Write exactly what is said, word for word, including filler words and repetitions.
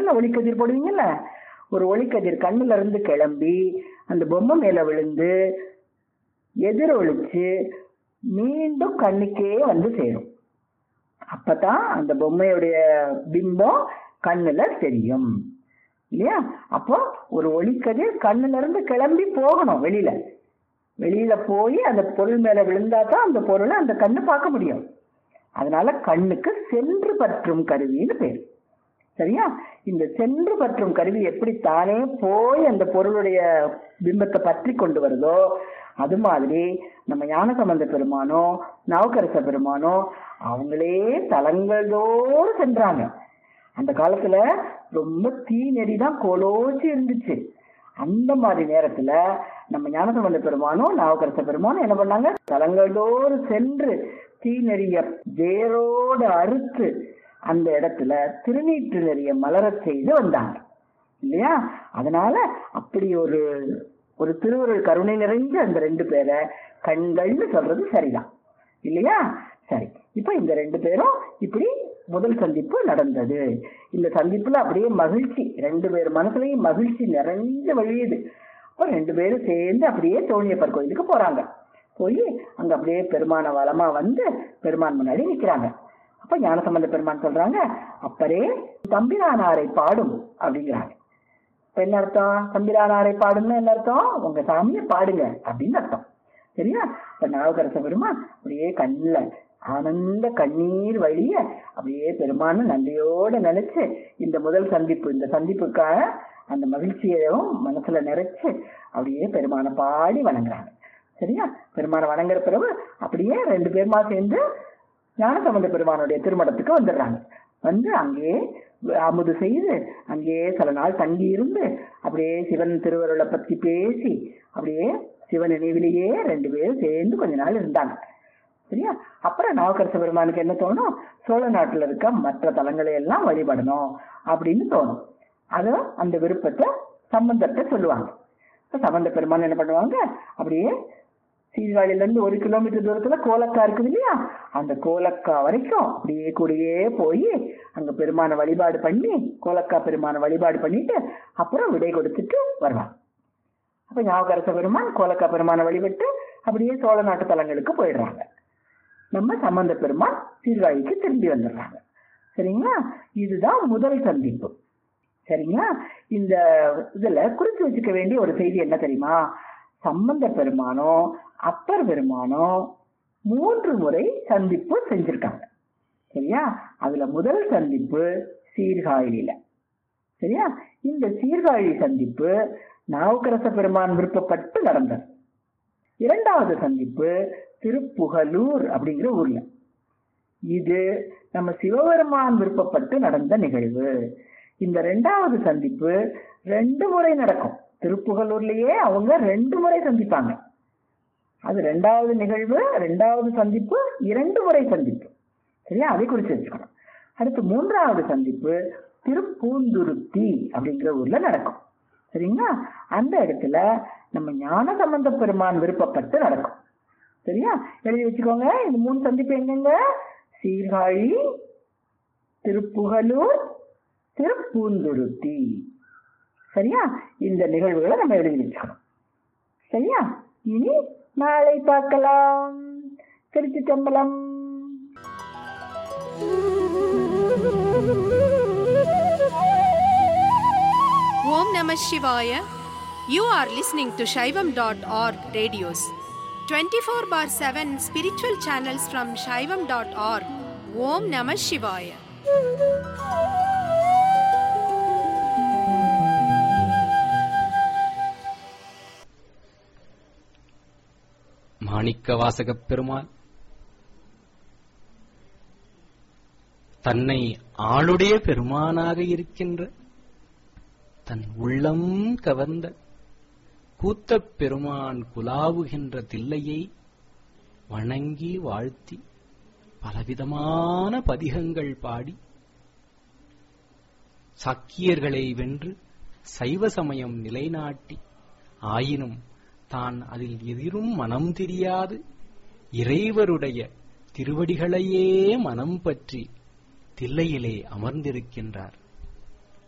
நேரத்துல ஒளிக்கதிர் போடுவீங்கல்ல, ஒரு ஒளிக்கதிர் கண்ணுல இருந்து கிளம்பி அந்த பொம்மை மேல விழுந்து எதிரொலிச்சு மீண்டும் கண்ணுக்கே வந்து சேரும். அப்பதான் அந்த பொம்மையுடைய பிம்பம் கண்ணுல தெரியும் இல்லையா? அப்போ ஒரு ஒளிக்கதிர் கண்ணுல இருந்து கிளம்பி போகணும் வெளியில, வெளியில போய் அந்த பொருள் மேல விழுந்தா தான் அந்த பொருளை அந்த கண்ணு பார்க்க முடியும். அதனால கண்ணுக்கு சென்று பற்றும் கருவின்னு பேர். சரியா? இந்த சென்று பற்றும் கருவி எப்படி தானே போய் அந்த பொருளுடைய பிம்பத்தை பற்றி கொண்டு வருதோ, அது மாதிரி நம்ம ஞானசம்பந்த பெருமானோ நாவுக்கரச பெருமானோ அவங்களே தலங்களோடு சென்றாங்க. அந்த காலத்துல ரொம்ப தீ நெறிதான் கோலோச்சு இருந்துச்சு. அந்த மாதிரி நேரத்துல நம்ம ஞானசம்பந்த பெருமானும் நாவுக்கரச பெருமானும் என்ன பண்ணாங்க, தலங்களோடு சென்று தீ நெறிய வேரோடு அறுத்து அந்த இடத்துல திருநீற்று நெறிய மலர செய்து வந்தாங்க இல்லையா? அதனால அப்படி ஒரு ஒரு திருவருள் கருணை நிறைஞ்ச அந்த ரெண்டு பேரை கண்கள்னு சொல்றது சரிதான் இல்லையா? சரி, இப்ப இந்த ரெண்டு பேரும் இப்படி முதல் சந்திப்பு நடந்தது. இந்த சந்திப்புல அப்படியே மகிழ்ச்சி, ரெண்டு பேர் மனசுலயும் மகிழ்ச்சி நிறைஞ்ச வழியுது. அப்ப ரெண்டு பேரும் சேர்ந்து அப்படியே தோணியப்பர் கோயிலுக்கு போறாங்க. போய் அங்க அப்படியே பெருமான வளமா வந்து பெருமான் முன்னாடி நிக்கிறாங்க. அப்ப ஞானசம்பந்த பெருமான் சொல்றாங்க, அப்பரே தம்பிரானாரை பாடும் அப்படிங்கிறாங்க. இப்ப என்ன அர்த்தம்? தம்பிரானாரை பாடும்னு என்ன அர்த்தம்? உங்க சாமியை பாடுங்க அப்படின்னு அர்த்தம். சரியா? இப்ப நாவுக்கரச பெருமான் அப்படியே கண்ணுல ஆனந்த கண்ணீர் வழிய அப்படியே பெருமான்னு நன்றியோட நினைச்சு இந்த முதல் சந்திப்பு, இந்த சந்திப்புக்காக அந்த மகிழ்ச்சியையும் மனசுல நிறைச்சு அப்படியே பெருமானை பாடி வணங்குறாங்க. சரியா? பெருமானை வணங்குற பிறகு அப்படியே ரெண்டு பேருமா சேர்ந்து ஞானசம்பந்த பெருமானுடைய திருமணத்துக்கு வந்துடுறாங்க. வந்து அங்கேயே அமுது செய்து அங்கேயே சில நாள் தங்கி இருந்து அப்படியே சிவன் திருவருளை பத்தி பேசி அப்படியே சிவன் நினைவிலேயே ரெண்டு பேரும் சேர்ந்து கொஞ்ச நாள் இருந்தாங்க. சரியா? அப்புறம் நாவுக்கரச பெருமானுக்கு என்ன தோணும், சோழ நாட்டுல இருக்க மற்ற தலங்களை எல்லாம் வழிபடணும் அப்படின்னு தோணும். அது அந்த விருப்பத்தை சம்பந்தத்தை சொல்லுவாங்க. சம்பந்த பெருமான் என்ன பண்ணுவாங்க, அப்படியே சீர்காழில இருந்து ஒரு கிலோமீட்டர் தூரத்துல கோலக்கா இருக்குது இல்லையா, அந்த கோலக்கா வரைக்கும் அப்படியே கூடயே போய் அங்க பெருமான வழிபாடு பண்ணி கோலக்கா பெருமான வழிபாடு பண்ணிட்டு அப்புறம் விடை கொடுத்துட்டு வருவாங்க. அப்ப ஞாபகரச பெருமான் கோலக்கா பெருமான வழிபட்டு அப்படியே சோழ நாட்டு தலங்களுக்கு போயிடுறாங்க. நம்ம சம்பந்த பெருமான் சீர்காழிக்கு திரும்பி வந்துடுறாங்க. சரிங்களா? இதுதான் முதல் சந்திப்பு. சரிங்களா? இந்த இதுல குறிச்சு வச்சுக்க வேண்டிய ஒரு செய்தி என்ன தெரியுமா, சம்பந்த பெருமானோ அப்பர் பெருமானோ மூன்று முறை சந்திப்பு செஞ்சிருக்காங்க. சரியா? அதுல முதல் சந்திப்பு சீர்காழியில. சரியா? இந்த சீர்காழி சந்திப்பு நாவுக்கரச பெருமான் விருப்பப்பட்டு நடந்தது. இரண்டாவது சந்திப்பு திருப்புகலூர் அப்படிங்கிற ஊர்ல. இது நம்ம சிவபெருமான் விருப்பப்பட்டு நடந்த நிகழ்வு. இந்த ரெண்டாவது சந்திப்பு ரெண்டு முறை நடக்கும். திருப்புகலூர்லயே அவங்க ரெண்டு முறை சந்திப்பாங்க. அது ரெண்டாவது நிகழ்வு, ரெண்டாவது சந்திப்பு, இரண்டு முறை சந்திப்பு. சரியா? அதை குறிச்சு வச்சுக்கணும். அடுத்து மூன்றாவது சந்திப்பு திருப்பூந்துருத்தி அப்படிங்கிற ஊர்ல நடக்கும். சரிங்களா? அந்த இடத்துல நம்ம ஞானசம்பந்த பெருமான் விருப்பப்பட்டு நடக்கும். சரியா? எழுதி வச்சுக்கோங்க. இந்த மூணு சந்திப்பு எங்கெங்க? சீர்காழி, திருப்புகலூர், திருப்பூந்துருத்தி. சரியா? இந்த நிகழ்வுகளை நம்ம எழுதி வச்சுக்கணும். சரியா? இனி நாளை பார்க்கலாம். திருச்சி சம்பளம். Om Namah Shivaya. You are listening to Shaivam dot org radios. twenty-four bar seven spiritual channels from Shaivam dot org. Om Namah Shivaya. மாணிக்க வாசகப் பெருமான் தன்னை ஆளுடைய பெருமானாக இருக்கின்ற தன் உள்ளம் கவர்ந்த கூத்தப் பெருமான் குலாவுகின்ற தில்லையை வணங்கி வாழ்த்தி பலவிதமான பதிகங்கள் பாடி சாக்கியர்களை வென்று சைவ சமயம் நிலைநாட்டி ஆயினும் தான் அதில் எதிரும் மனம் தெரியாது இறைவருடைய திருவடிகளையே மனம் பற்றி தில்லையிலே அமர்ந்திருக்கின்றார்.